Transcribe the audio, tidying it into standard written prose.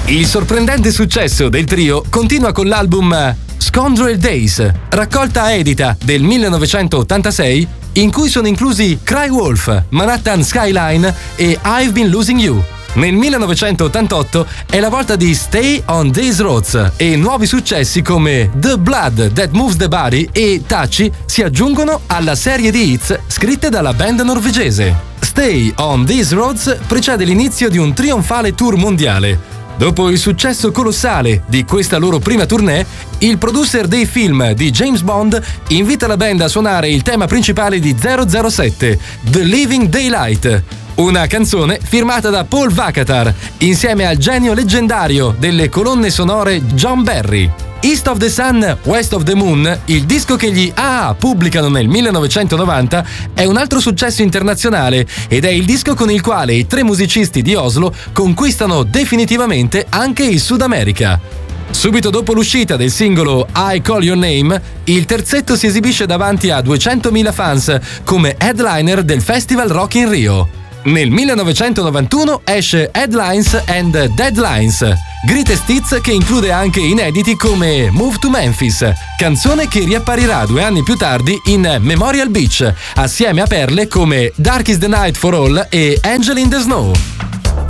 Il sorprendente successo del trio continua con l'album Scoundrel Days, raccolta edita del 1986, in cui sono inclusi Cry Wolf, Manhattan Skyline e I've Been Losing You. Nel 1988 è la volta di Stay on These Roads e nuovi successi come The Blood That Moves the Body e Taci si aggiungono alla serie di hits scritte dalla band norvegese. Stay on These Roads precede l'inizio di un trionfale tour mondiale. Dopo il successo colossale di questa loro prima tournée, il producer dei film di James Bond invita la band a suonare il tema principale di 007, The Living Daylight, una canzone firmata da Paul Vacatar, insieme al genio leggendario delle colonne sonore John Barry. East of the Sun, West of the Moon, il disco che gli A.A. pubblicano nel 1990, è un altro successo internazionale ed è il disco con il quale i tre musicisti di Oslo conquistano definitivamente anche il Sud America. Subito dopo l'uscita del singolo I Call Your Name, il terzetto si esibisce davanti a 200.000 fans come headliner del Festival Rock in Rio. Nel 1991 esce Headlines and Deadlines, greatest hits che include anche inediti come Move to Memphis, canzone che riapparirà 2 anni più tardi in Memorial Beach, assieme a perle come Dark is the Night for All e Angel in the Snow.